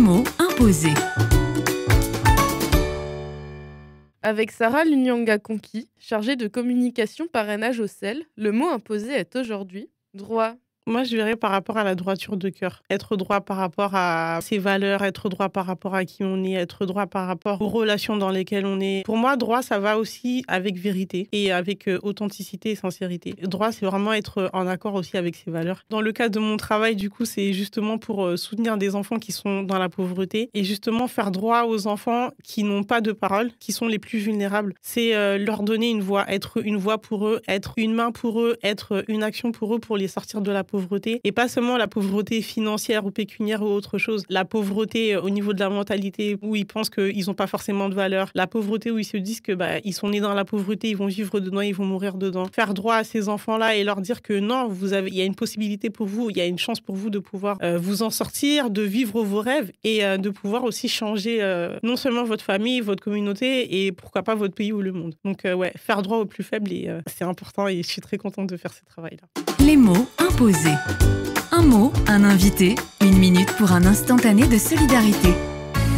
mots imposés. Avec Sarah Lunyanga-Conki, chargée de communication parrainage au CEL, le mot imposé est aujourd'hui droit. Moi, je verrais par rapport à la droiture de cœur. Être droit par rapport à ses valeurs, être droit par rapport à qui on est, être droit par rapport aux relations dans lesquelles on est. Pour moi, droit, ça va aussi avec vérité et avec authenticité et sincérité. Droit, c'est vraiment être en accord aussi avec ses valeurs. Dans le cadre de mon travail, du coup, c'est justement pour soutenir des enfants qui sont dans la pauvreté et justement faire droit aux enfants qui n'ont pas de parole, qui sont les plus vulnérables. C'est leur donner une voix, être une voix pour eux, être une main pour eux, être une action pour eux pour les sortir de la pauvreté. Et pas seulement la pauvreté financière ou pécuniaire ou autre chose. La pauvreté au niveau de la mentalité où ils pensent qu'ils n'ont pas forcément de valeur. La pauvreté où ils se disent que ils sont nés dans la pauvreté, ils vont vivre dedans, ils vont mourir dedans. Faire droit à ces enfants-là et leur dire que non, il y a une possibilité pour vous, il y a une chance pour vous de pouvoir vous en sortir, de vivre vos rêves et de pouvoir aussi changer non seulement votre famille, votre communauté et pourquoi pas votre pays ou le monde. Donc faire droit aux plus faibles, c'est important et je suis très contente de faire ce travail-là. Les mots imposés. Un mot, un invité, 1 minute pour un instantané de solidarité.